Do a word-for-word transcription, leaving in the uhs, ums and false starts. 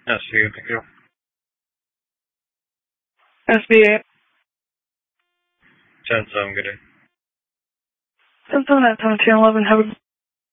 Yes, see you. Thank you. S B eight. ten seven, good day. ten seven at seventeen eleven, have a